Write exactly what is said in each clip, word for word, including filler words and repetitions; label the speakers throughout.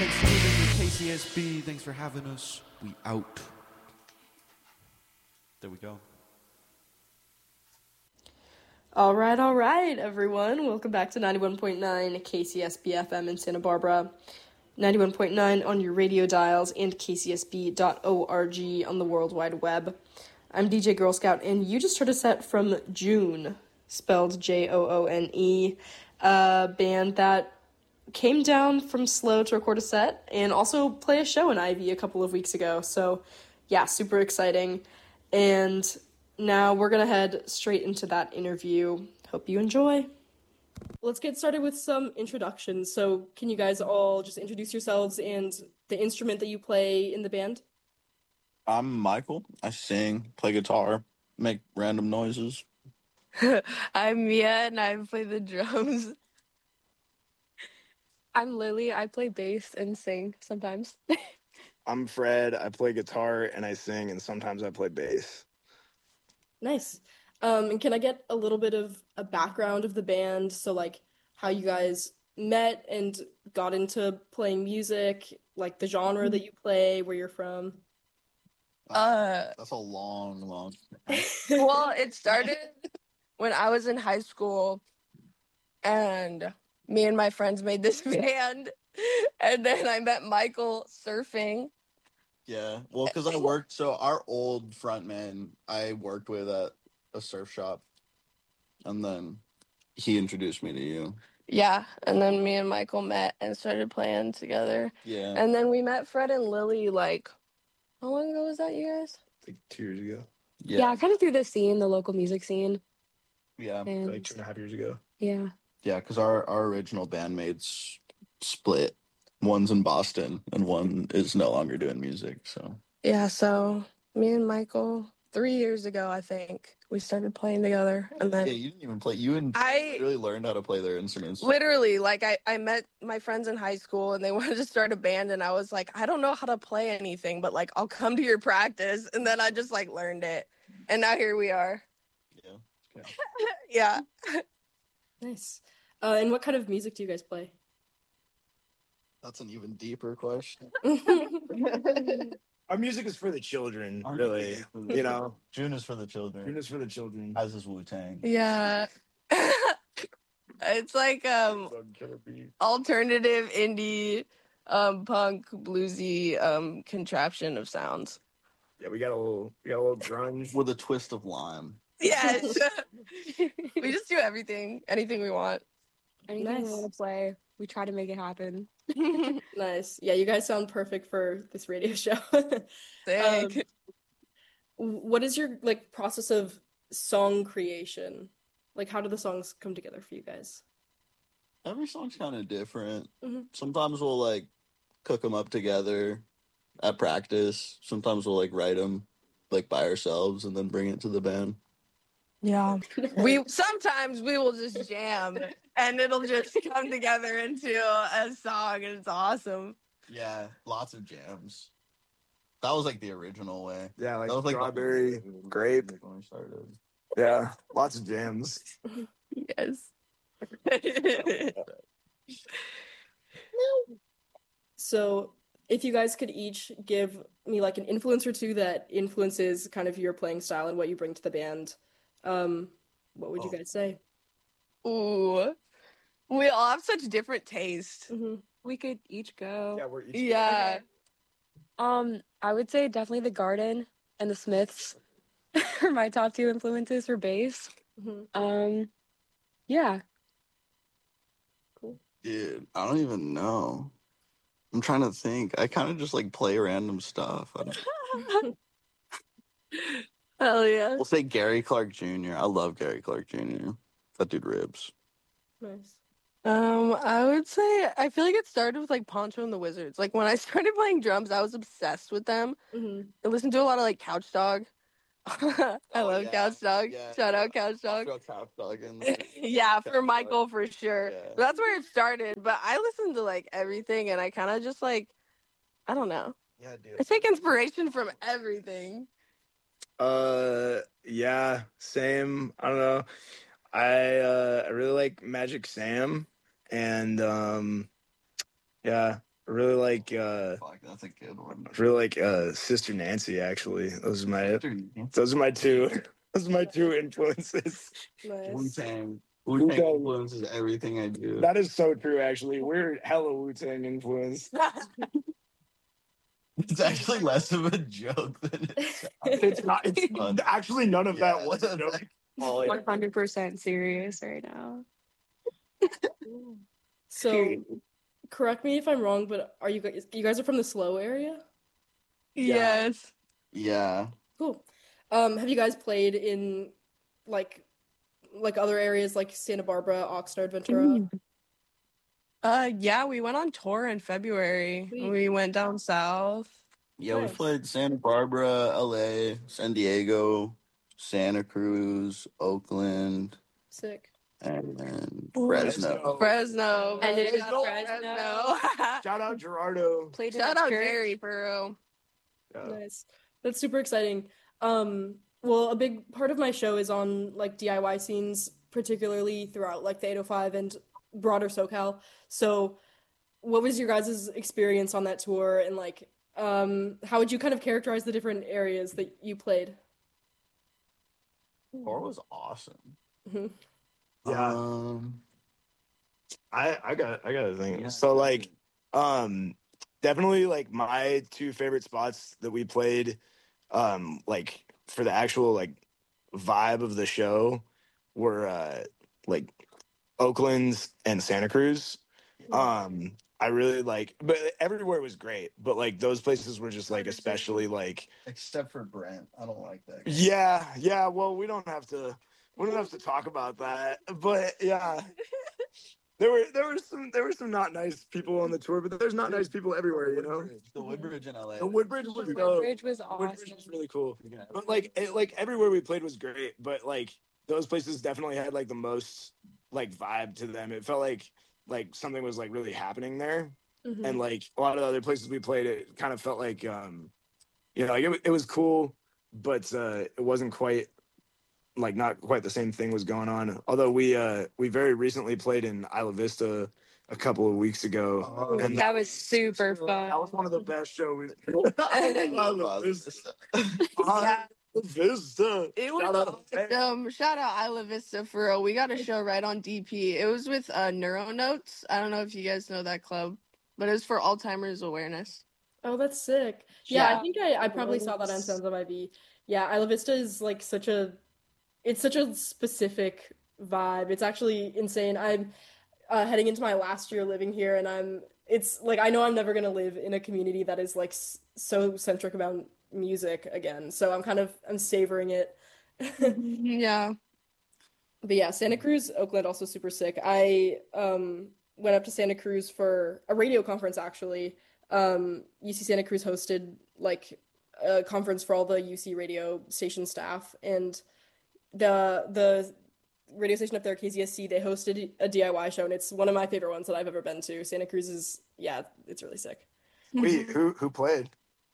Speaker 1: Thanks for tuning in to K C S B. Thanks for having us. We out. There we go.
Speaker 2: All right, all right, everyone. Welcome back to ninety-one point nine K C S B F M in Santa Barbara. ninety-one point nine on your radio dials and k c s b dot org on the World Wide Web. I'm D J Girl Scout, and you just heard a set from Joone, spelled J O O N E, a band that came down from SLO to record a set and also play a show in Ivy a couple of weeks ago. So, yeah, super exciting. And now we're going to head straight into that interview. Hope you enjoy. Let's get started with some introductions. So can you guys all just introduce yourselves and the instrument that you play in the band?
Speaker 3: I'm Michael. I sing, play guitar, make random noises.
Speaker 4: I'm Mia, and I play the drums. I'm Lily. I play bass and sing sometimes.
Speaker 5: I'm Fred. I play guitar and I sing, and sometimes I play bass.
Speaker 2: Nice. Um, and can I get a little bit of a background of the band? So, like, how you guys met and got into playing music, like the genre that you play, where you're from?
Speaker 4: Uh,
Speaker 3: That's a long, long.
Speaker 4: well, it started when I was in high school, and me and my friends made this band, and then I met Michael surfing.
Speaker 3: Yeah, well, because I worked, so our old frontman I worked with at a surf shop, and then he introduced me to you.
Speaker 4: Yeah, and then me and Michael met and started playing together.
Speaker 3: Yeah.
Speaker 4: And then we met Fred and Lily, like, how long ago was that, you guys?
Speaker 5: Like two years ago.
Speaker 3: Yeah,
Speaker 4: Yeah, kind of through the scene, the local music scene.
Speaker 3: yeah,
Speaker 4: And
Speaker 5: Like two and a half years ago.
Speaker 4: yeah.
Speaker 3: yeah, because our, our original bandmates split. One's in Boston, and one is no longer doing music, so.
Speaker 4: Yeah, so me and Michael, three years ago, I think, we started playing together. And then
Speaker 3: Yeah, you didn't even play. You and
Speaker 4: I
Speaker 3: really learned how to play their instruments.
Speaker 4: literally, like, I, I met my friends in high school, and they wanted to start a band, and I was like, I don't know how to play anything, but, like, I'll come to your practice. And then I just, like, learned it. And now here we are.
Speaker 3: Yeah. Okay.
Speaker 4: Yeah.
Speaker 2: Nice. Uh, and what kind of music do you guys play?
Speaker 3: That's an even deeper question.
Speaker 5: Our music is for the children,
Speaker 3: Our
Speaker 5: really.
Speaker 3: music is for the-
Speaker 5: You know,
Speaker 3: Joone is for the children.
Speaker 5: June is for the children.
Speaker 3: As is Wu-Tang.
Speaker 4: Yeah. It's like um alternative indie um punk bluesy um contraption of sounds.
Speaker 5: Yeah, we got a little, we got a little grunge.
Speaker 3: With a twist of lime.
Speaker 4: Yes. We just do everything, anything we want. Anything
Speaker 2: Nice.
Speaker 4: we want to play, we try to make it happen.
Speaker 2: Nice. Yeah, you guys sound perfect for this radio show.
Speaker 4: Sick.
Speaker 2: Um, what is your like process of song creation? Like, how do the songs come together for you guys?
Speaker 3: Every song's kind of different.
Speaker 2: Mhm.
Speaker 3: Sometimes we'll like cook them up together at practice. Sometimes we'll like write them like by ourselves and then bring it to the band.
Speaker 4: Yeah. We sometimes we will just jam and it'll just come together into a song, and it's awesome.
Speaker 3: Yeah, lots of jams. That was like the original way.
Speaker 5: Yeah, like
Speaker 3: That was like
Speaker 5: strawberry,
Speaker 3: the-
Speaker 5: grape.
Speaker 3: When we started.
Speaker 5: Yeah, lots of jams.
Speaker 4: Yes.
Speaker 2: So, if you guys could each give me like an influence or two that influences kind of your playing style and what you bring to the band, um, what would you
Speaker 5: Oh.
Speaker 2: guys say?
Speaker 4: Ooh. We all have such different taste.
Speaker 2: Mm-hmm.
Speaker 4: We could each go.
Speaker 5: Yeah, we're each.
Speaker 4: Yeah. Um, I would say definitely the Garden and the Smiths are my top two influences for bass.
Speaker 2: Mm-hmm.
Speaker 4: Um, yeah.
Speaker 3: Dude, I don't even know. I'm trying to think. I kind of just like play random stuff. I don't...
Speaker 4: Hell yeah.
Speaker 3: We'll say Gary Clark Junior I love Gary Clark Junior That dude rips.
Speaker 2: Nice.
Speaker 4: Um, I would say I feel like it started with like Poncho and the Wizards. Like when I started playing drums, I was obsessed with them.
Speaker 2: Mm-hmm.
Speaker 4: I listened to a lot of like Couch Dog. I
Speaker 3: Oh,
Speaker 4: love
Speaker 3: yeah.
Speaker 4: Couch Dog.
Speaker 3: Yeah.
Speaker 4: Shout out Couch
Speaker 3: I'll
Speaker 4: Dog.
Speaker 3: throw Couch Dog in there.
Speaker 4: Yeah,
Speaker 3: Couch
Speaker 4: for
Speaker 3: Dog.
Speaker 4: Michael for sure.
Speaker 3: Yeah.
Speaker 4: That's where it started. But I listened to like everything, and I kind of just like, I don't know.
Speaker 3: Yeah, dude.
Speaker 4: I take inspiration from everything.
Speaker 5: Uh, yeah, same. I don't know. I uh, I really like Magic Sam, and um, yeah, I really like uh
Speaker 3: Fuck, that's a good one.
Speaker 5: I really like uh Sister Nancy actually. Those are my those are my two those are my two influences.
Speaker 2: Nice.
Speaker 3: Wu-Tang.
Speaker 5: Wu-Tang.
Speaker 3: Wu-Tang influences everything I do.
Speaker 5: That is so true actually. We're hella Wu-Tang influenced.
Speaker 3: It's actually less of a joke than it's.
Speaker 5: It's not it's
Speaker 3: Fun.
Speaker 5: actually none of that
Speaker 3: Yeah,
Speaker 5: was a joke. Oh, yeah.
Speaker 4: one hundred percent serious right now.
Speaker 2: So, correct me if I'm wrong, but are you guys you guys are from the Slow area?
Speaker 4: Yes.
Speaker 3: Yeah.
Speaker 2: Cool. Um, have you guys played in like like other areas like Santa Barbara, Oxnard, Ventura?
Speaker 4: Uh, yeah, we went on tour in February.
Speaker 2: Sweet.
Speaker 4: We went down south.
Speaker 3: Yeah,
Speaker 2: Nice.
Speaker 3: we played Santa Barbara, L A, San Diego, Santa Cruz, Oakland,
Speaker 2: Sick.
Speaker 3: and then
Speaker 4: Ooh,
Speaker 3: Fresno.
Speaker 4: Fresno.
Speaker 2: And it is
Speaker 4: Fresno.
Speaker 2: Fresno.
Speaker 5: Shout out Gerardo.
Speaker 2: Played
Speaker 4: Shout out Jerry for real.
Speaker 5: Yeah.
Speaker 2: Nice. That's super exciting. Um, well, a big part of my show is on like D I Y scenes, particularly throughout like the eight oh five and broader SoCal. So, what was your guys' experience on that tour, and like, um, how would you kind of characterize the different areas that you played?
Speaker 3: Tour was awesome.
Speaker 2: Mhm.
Speaker 5: Yeah.
Speaker 3: Um,
Speaker 5: I I got I got a thing.
Speaker 3: Yeah.
Speaker 5: So like um definitely like my two favorite spots that we played um like for the actual like vibe of the show were uh like Oakland and Santa Cruz. Um I really like but everywhere was great, but like those places were just like especially like
Speaker 3: except for Brent. I don't like that. guy.
Speaker 5: yeah, yeah, well we don't have to we don't have to talk about that. But yeah. There were there were some there were some not nice people on the tour, but there's not nice people everywhere, you know.
Speaker 3: The Woodbridge in L A.
Speaker 5: The Woodbridge was
Speaker 4: The
Speaker 5: dope.
Speaker 4: Woodbridge was
Speaker 5: Woodbridge
Speaker 4: awesome.
Speaker 5: was really cool. But like it, like everywhere we played was great, but like those places definitely had like the most like vibe to them. It felt like like something was like really happening there,
Speaker 2: Mhm.
Speaker 5: and like a lot of the other places we played, it kind of felt like um you know like it, wa- it was cool, but uh, it wasn't quite like not quite the same thing was going on. Although we uh we very recently played in Isla Vista a couple of weeks ago,
Speaker 3: Oh,
Speaker 5: and
Speaker 4: That was super fun.
Speaker 5: that was one of the best shows we
Speaker 3: Isla
Speaker 5: Vista.
Speaker 4: Yeah.
Speaker 5: Vista.
Speaker 4: It was
Speaker 5: Shout out.
Speaker 4: awesome. Shout out Isla Vista for real. We got a show right on D P. It was with uh, Neuronotes. I don't know if you guys know that club, but it was for Alzheimer's awareness.
Speaker 2: Oh, that's sick. Yeah, I
Speaker 4: Yeah.
Speaker 2: think I, I probably saw that on Sounds of I V. Yeah, Isla Vista is like such a, it's such a specific vibe. It's actually insane. I'm uh, heading into my last year living here, and I'm, it's like, I know I'm never gonna live in a community that is like s- so centric about music again. So I'm kind of, I'm savoring it.
Speaker 4: Yeah.
Speaker 2: But yeah, Santa Cruz, Oakland, also super sick. I um went up to Santa Cruz for a radio conference actually. Um, U C Santa Cruz hosted like a conference for all the U C radio station staff, and the the radio station up there, K Z S C, they hosted a D I Y show, and it's one of my favorite ones that I've ever been to. Santa Cruz is, yeah, it's really sick.
Speaker 5: Wait, who who played?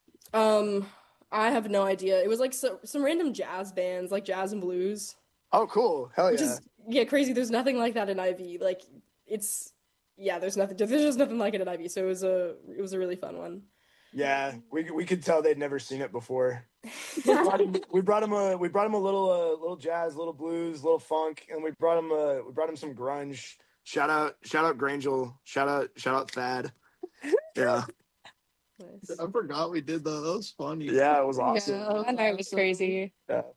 Speaker 2: Um, I have no idea. It was like so, some random jazz bands, like jazz and blues.
Speaker 5: Oh, cool. Hell
Speaker 2: Which
Speaker 5: yeah.
Speaker 2: is yeah crazy. There's nothing like that in I V. Like it's yeah, there's nothing. There's just nothing like it in I V. So it was a it was a really fun one.
Speaker 5: Yeah, we we could tell they'd never seen it before. We brought him, we brought him a we brought him a little uh, little jazz, little blues, little funk, and we brought him uh we brought him some grunge. Shout out shout out Grangel. Shout out shout out Thad. Yeah.
Speaker 2: Nice.
Speaker 3: I forgot we did that. That was funny.
Speaker 5: Yeah, it was awesome.
Speaker 4: Yeah, that night was crazy.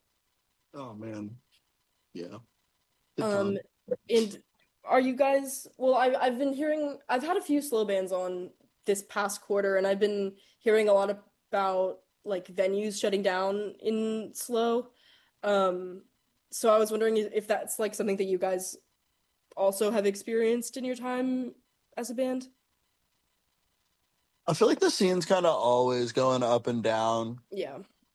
Speaker 3: Oh man. Yeah. Good
Speaker 2: Um,
Speaker 3: time.
Speaker 2: and are you guys? Well, I've I've been hearing. I've had a few slow bands on this past quarter, and I've been hearing a lot about like venues shutting down in slow. Um, so I was wondering if that's like something that you guys also have experienced in your time as a band.
Speaker 3: I feel like the scene's kind of always going up and down.
Speaker 2: Yeah.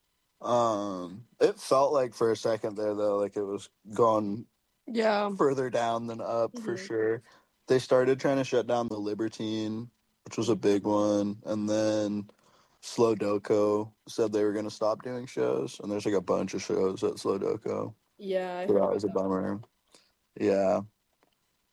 Speaker 3: Um, it felt like for a second there though, like it was going
Speaker 4: Yeah.
Speaker 3: further down than up for
Speaker 2: Mhm.
Speaker 3: sure. They started trying to shut down the Libertine, which was a big one, and then Slow Doko said they were going to stop doing shows, and there's like a bunch of shows at Slow Doko.
Speaker 2: Yeah. I
Speaker 3: So
Speaker 2: heard
Speaker 3: that was a
Speaker 2: about that.
Speaker 3: bummer. Yeah.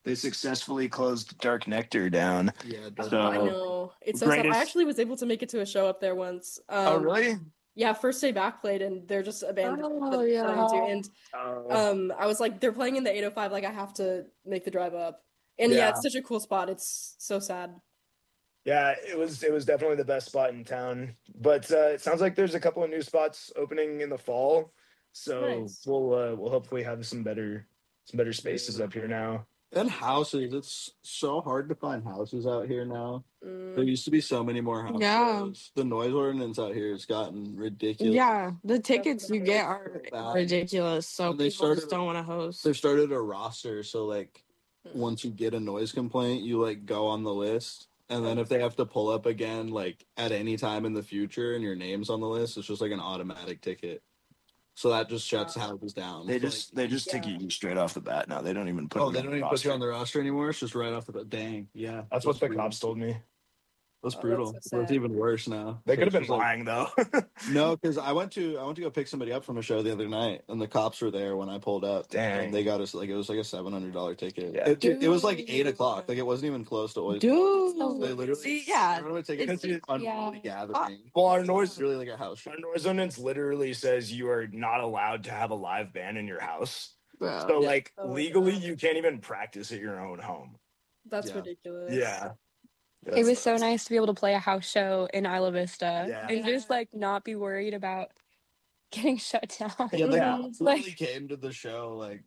Speaker 5: they successfully closed Dark Nectar down.
Speaker 3: Yeah, it does.
Speaker 5: So-
Speaker 2: I know. It's so sad. I
Speaker 5: Greatest-
Speaker 2: actually was able to make it to a show up there once. Um,
Speaker 5: oh, really?
Speaker 2: Yeah, first day back played, and they're just abandoned.
Speaker 4: Oh, yeah.
Speaker 2: And
Speaker 5: Oh,
Speaker 2: um, I was like, they're playing in the eight oh five. Like, I have to make the drive up. And yeah,
Speaker 5: Yeah.
Speaker 2: it's such a cool spot. It's so sad.
Speaker 5: yeah, it was it was definitely the best spot in town. But uh, it sounds like there's a couple of new spots opening in the fall. So
Speaker 2: Nice.
Speaker 5: we'll uh, we'll hopefully have some better some better spaces up here now.
Speaker 3: And houses, it's so hard to find houses out here now.
Speaker 2: Mm.
Speaker 3: There used to be so many more houses.
Speaker 4: Yeah.
Speaker 3: The noise ordinance out here has gotten ridiculous.
Speaker 4: Yeah, the tickets you get are
Speaker 3: Bad.
Speaker 4: ridiculous, so
Speaker 3: And they
Speaker 4: people
Speaker 3: started-
Speaker 4: just don't want to host.
Speaker 3: They've started a roster, so like once you get a noise complaint, you like go on the list. And then if they have to pull up again, like at any time in the future and your name's on the list, it's just like an automatic ticket. So that just shuts houses down.
Speaker 5: They
Speaker 3: So,
Speaker 5: just they just take
Speaker 2: Yeah.
Speaker 5: you straight off the bat now. They don't even put
Speaker 3: oh,
Speaker 5: them
Speaker 3: they
Speaker 5: on
Speaker 3: don't
Speaker 5: the
Speaker 3: even put you
Speaker 5: roster.
Speaker 3: on the roster anymore. It's just right off the bat. Dang, yeah.
Speaker 5: That's what the
Speaker 3: brutal.
Speaker 5: cops told me.
Speaker 3: That's
Speaker 2: Oh,
Speaker 3: brutal.
Speaker 2: that's so
Speaker 3: Well, it's
Speaker 2: sad.
Speaker 3: even worse now.
Speaker 5: They could have been
Speaker 3: It's just like-
Speaker 5: lying though.
Speaker 3: No, because I went to I went to go pick somebody up from a show the other night, and the cops were there when I pulled up.
Speaker 5: Dang.
Speaker 3: And they got us like it was like a seven hundred dollar ticket.
Speaker 5: Yeah.
Speaker 3: It, it, it was like
Speaker 4: Dude.
Speaker 3: eight o'clock. Like it wasn't even close to always.
Speaker 4: Dude,
Speaker 3: They literally
Speaker 4: see, yeah,
Speaker 3: they're gonna take it
Speaker 4: it's-
Speaker 3: to an unruly
Speaker 4: yeah.
Speaker 3: gathering.
Speaker 5: Well, our
Speaker 3: It's
Speaker 5: noise
Speaker 3: really like a house show.
Speaker 5: our noise ordinance literally says you are not allowed to have a live band in your house.
Speaker 4: bro.
Speaker 5: So
Speaker 3: Yeah.
Speaker 5: like
Speaker 2: Oh my
Speaker 5: legally
Speaker 2: God.
Speaker 5: you can't even practice at your own home.
Speaker 2: That's
Speaker 3: Yeah.
Speaker 2: ridiculous.
Speaker 5: Yeah.
Speaker 6: It was so nice to be able to play a house show in Isla Vista
Speaker 5: Yeah.
Speaker 6: and just like not be worried about getting shut down.
Speaker 3: Yeah, they
Speaker 5: Yeah.
Speaker 3: literally
Speaker 6: Like-
Speaker 3: came to the show like,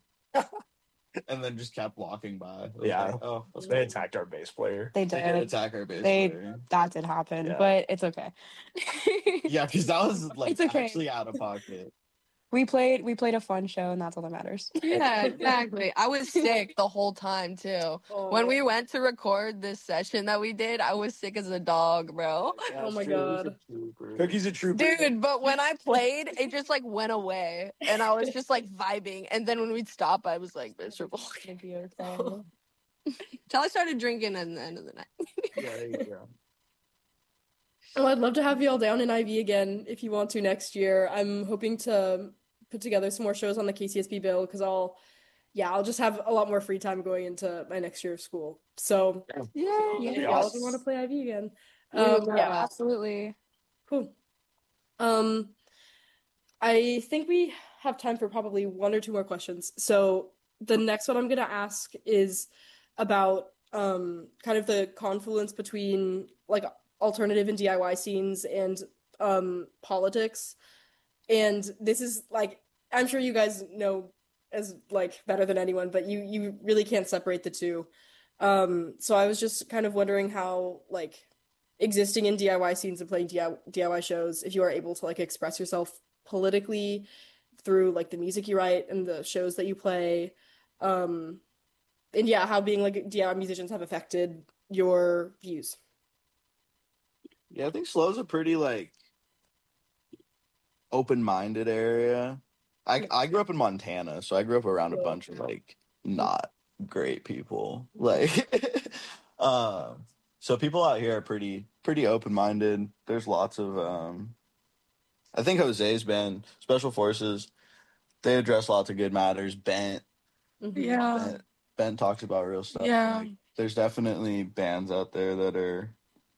Speaker 3: and then just kept walking by. It was
Speaker 5: Yeah.
Speaker 3: like, oh, that's
Speaker 5: They
Speaker 3: cool.
Speaker 5: attacked our bass player.
Speaker 6: They
Speaker 3: They did
Speaker 6: did.
Speaker 3: attack our base.
Speaker 6: They-
Speaker 3: player.
Speaker 6: That did happen,
Speaker 5: Yeah.
Speaker 6: but it's okay.
Speaker 3: Yeah, because that was like
Speaker 6: It's okay.
Speaker 3: actually out of pocket.
Speaker 6: We played we played a fun show and that's all that matters.
Speaker 4: Yeah, exactly. I was sick the whole time too.
Speaker 2: Oh.
Speaker 4: When we went to record this session that we did, I was sick as a dog, bro.
Speaker 5: Yeah,
Speaker 2: Oh
Speaker 5: it's
Speaker 2: my
Speaker 5: true.
Speaker 2: God.
Speaker 5: Cookie's a trooper.
Speaker 4: Dude, but when I played, it just like went away and I was just like vibing. And then when we'd stop, I was like miserable.
Speaker 6: It'd be okay.
Speaker 4: Till I started drinking at the end of the night.
Speaker 3: Yeah, there you go.
Speaker 2: Well, I'd love to have you all down in I V again if you want to next year. I'm hoping to put together some more shows on the K C S B bill because I'll, yeah, I'll just have a lot more free time going into my next year of school. So,
Speaker 4: Yeah.
Speaker 2: yeah,
Speaker 6: Yeah.
Speaker 2: y'all if you want to play I V again.
Speaker 4: We would
Speaker 2: Um,
Speaker 4: love
Speaker 2: yeah,
Speaker 4: that.
Speaker 6: Absolutely.
Speaker 2: cool. Um, I think we have time for probably one or two more questions. So the next one I'm gonna ask is about um kind of the confluence between like alternative and D I Y scenes and um politics. And this is like I'm sure you guys know as like better than anyone, but you you really can't separate the two. Um, so I was just kind of wondering how like existing in D I Y scenes and playing D I Y shows, if you are able to like express yourself politically through like the music you write and the shows that you play. Um, and yeah, how being like D I Y musicians have affected your views.
Speaker 3: Yeah, I think Slow's a pretty like open-minded area. I I grew up in Montana, so I grew up around a bunch of like not great people. Like um so people out here are pretty pretty open-minded. There's lots of um I think Jose's band, Special Forces, they address lots of good matters. Bent
Speaker 2: Mhm.
Speaker 4: Yeah.
Speaker 3: Bent, Bent talks about real stuff.
Speaker 4: Yeah.
Speaker 3: Like, there's definitely bands out there that are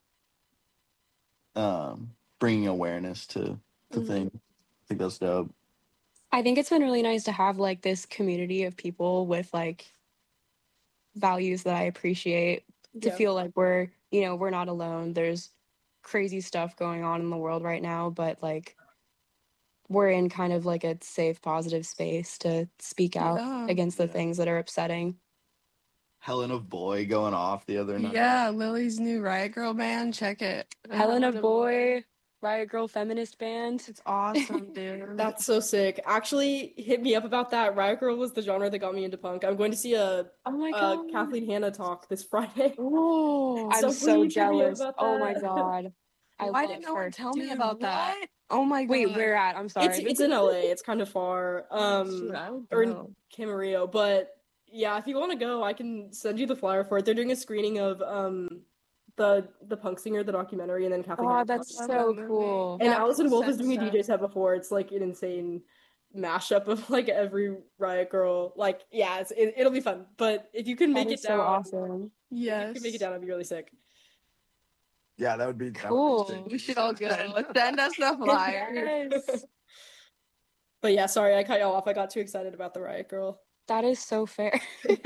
Speaker 3: um bringing awareness to to
Speaker 2: Mhm.
Speaker 3: things. I think that's dope.
Speaker 6: I think it's been really nice to have like this community of people with like values that I appreciate to
Speaker 2: Yeah.
Speaker 6: feel like we're, you know, we're not alone. There's crazy stuff going on in the world right now, but like we're in kind of like a safe, positive space to speak out
Speaker 4: Yeah.
Speaker 6: against the
Speaker 3: Yeah.
Speaker 6: things that are upsetting.
Speaker 3: Helen of Boy going off the other night.
Speaker 4: Yeah, Lily's new Riot Girl band. Check it.
Speaker 6: Helen of Boy, Riot Girl feminist band.
Speaker 4: It's awesome, dude.
Speaker 2: That's so sick. Actually, hit me up about that. Riot Girl was the genre that got me into punk. I'm going to see a
Speaker 6: Oh my
Speaker 2: uh,
Speaker 6: god.
Speaker 2: Kathleen Hanna talk this Friday.
Speaker 4: Oh,
Speaker 6: I'm
Speaker 2: So
Speaker 6: so,
Speaker 2: please hit me up
Speaker 6: jealous.
Speaker 2: about
Speaker 6: Oh my
Speaker 2: that.
Speaker 6: god. I
Speaker 4: why
Speaker 6: love
Speaker 4: didn't no
Speaker 6: her.
Speaker 4: one tell me
Speaker 6: Dude,
Speaker 4: about that?
Speaker 6: what?
Speaker 4: Oh my god.
Speaker 6: Wait, where at? I'm sorry.
Speaker 2: It's it's in L A. It's kind of far. Um,
Speaker 4: Shoot, I would
Speaker 2: or in
Speaker 4: go.
Speaker 2: Camarillo, but yeah, if you want to go, I can send you the flyer for it. They're doing a screening of um the the Punk Singer, the documentary, and then Kathleen
Speaker 6: Oh,
Speaker 2: Hanna
Speaker 6: that's
Speaker 2: talk.
Speaker 4: love
Speaker 6: so
Speaker 4: that movie.
Speaker 6: cool.
Speaker 2: And
Speaker 4: Yeah,
Speaker 2: Allison Wolf is
Speaker 4: send
Speaker 2: doing a
Speaker 4: stuff.
Speaker 2: D J set before. It's like an insane mashup of like every Riot Girl. Like, yeah, it's, it, it'll be fun. But if you can make
Speaker 6: That
Speaker 2: it
Speaker 6: is
Speaker 2: down,
Speaker 6: so awesome.
Speaker 2: if you
Speaker 4: Yes.
Speaker 2: can make it down, I'd be really sick.
Speaker 5: Yeah, that would be that would be
Speaker 6: Cool.
Speaker 5: sick.
Speaker 4: We should all go. Send us the flyer.
Speaker 6: Yes.
Speaker 2: But yeah, sorry, I cut y'all off. I got too excited about the Riot Girl.
Speaker 6: That is so fair.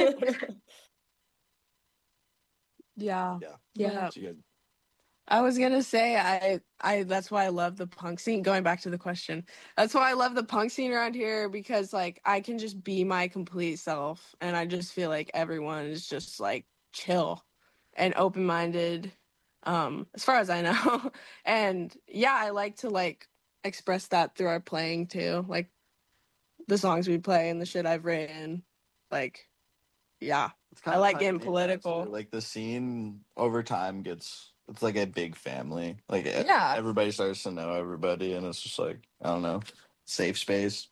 Speaker 4: Yeah.
Speaker 5: Yeah.
Speaker 6: Yeah.
Speaker 5: So you guys-
Speaker 4: I was gonna say I I that's why I love the punk scene. Going back to the question, that's why I love the punk scene around here because like I can just be my complete self, and I just feel like everyone is just like chill and open minded, um, as far as I know. And yeah, I like to like express that through our playing too, like the songs we play and the shit I've written. Like, yeah,
Speaker 3: It's
Speaker 4: I
Speaker 3: kinda
Speaker 4: like
Speaker 3: tight
Speaker 4: getting
Speaker 3: knit,
Speaker 4: political.
Speaker 3: actually. Like the scene over time gets it's like a big family. Like e-
Speaker 4: Yeah.
Speaker 3: everybody starts to know everybody, and it's just like I don't know, safe space.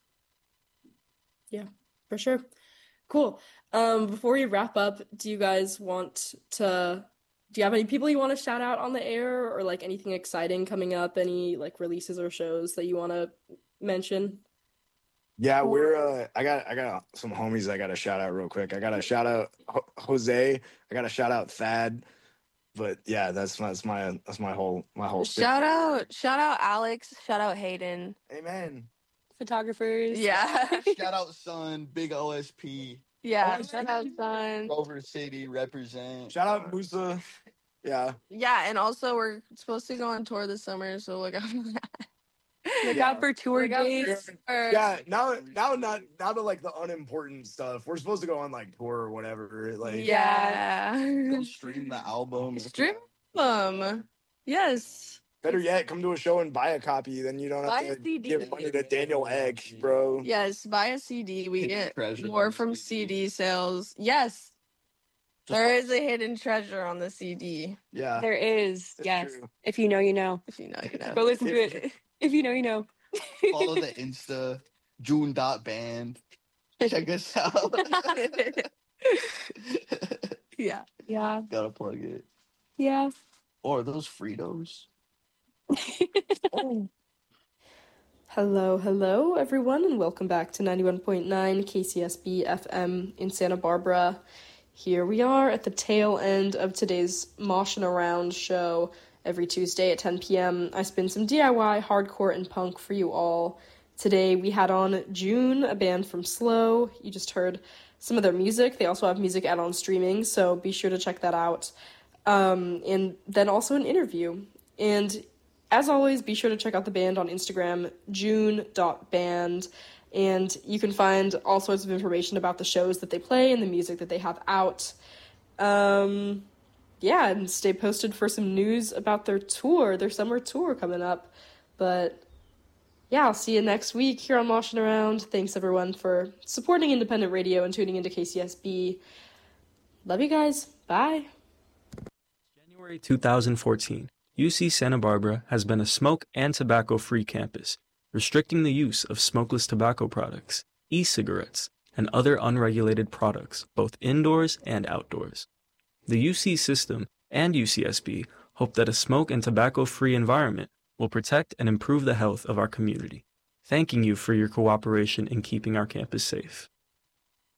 Speaker 2: For sure. Cool. Um, before we wrap up, do you guys want to, do you have any people you want to shout out on the air or like anything exciting coming up, any like releases or shows that you want to mention?
Speaker 5: Yeah, we're uh I got I got some homies I got to shout out real quick. I got to shout out Ho- Jose, I got to shout out Thad. But yeah, that's my that's my that's my whole my whole spiel.
Speaker 4: Shout out, shout out Alex, shout out Hayden.
Speaker 5: Amen.
Speaker 6: Photographers.
Speaker 4: Yeah.
Speaker 3: Shout out Sun, big O S P,
Speaker 4: Yeah,
Speaker 5: Oh,
Speaker 4: shout out Sun.
Speaker 3: Rover City represent.
Speaker 5: Shout out Musa. Yeah.
Speaker 4: Yeah, and also we're supposed to go on tour this summer, so look out for that.
Speaker 6: Look
Speaker 5: Yeah.
Speaker 6: out for tour
Speaker 4: Look out
Speaker 6: dates.
Speaker 4: for-
Speaker 5: Yeah, now now not now to like the unimportant stuff. We're supposed to go on like tour or whatever. Like
Speaker 4: Yeah.
Speaker 3: Go stream the album.
Speaker 4: Stream them. Yes.
Speaker 5: better yet, come to a show and buy a copy. Then you don't
Speaker 4: Buy a
Speaker 5: have to
Speaker 4: C D.
Speaker 5: give money to Daniel Egg, bro.
Speaker 4: Yes, buy a C D. We
Speaker 3: Hidden
Speaker 4: get
Speaker 3: treasure
Speaker 4: more
Speaker 3: on
Speaker 4: from
Speaker 3: C D.
Speaker 4: C D sales. Yes. There is a hidden treasure on the C D.
Speaker 5: Yeah.
Speaker 6: There is.
Speaker 5: It's
Speaker 6: Yes.
Speaker 5: true.
Speaker 6: If you know, you know.
Speaker 4: If you know, you know.
Speaker 6: Go listen to it. If you know, you know.
Speaker 3: Follow the Insta, June dot band. Check us out.
Speaker 4: Yeah.
Speaker 6: Yeah.
Speaker 3: Gotta plug it.
Speaker 6: Yeah.
Speaker 3: Or those Fritos.
Speaker 2: Hello, hello, everyone, and welcome back to ninety-one point nine K C S B F M in Santa Barbara. Here we are at the tail end of today's Moshin' Around show. Every Tuesday at ten p.m., I spin some D I Y, hardcore, and punk for you all. Today we had on June, a band from Slow. You just heard some of their music. They also have music out on streaming, so be sure to check that out. Um, and then also an interview. And as always, be sure to check out the band on Instagram, june dot band, and you can find all sorts of information about the shows that they play and the music that they have out. Um, yeah, and stay posted for some news about their tour, their summer tour coming up. But yeah, I'll see you next week here on Moshin' Around. Thanks, everyone, for supporting independent radio and tuning into K C S B. Love you guys. Bye.
Speaker 7: January two thousand fourteen, U C Santa Barbara has been a smoke and tobacco-free campus, restricting the use of smokeless tobacco products, e-cigarettes, and other unregulated products, both indoors and outdoors. The U C system and U C S B hope that a smoke and tobacco-free environment will protect and improve the health of our community. Thanking you for your cooperation in keeping our campus safe.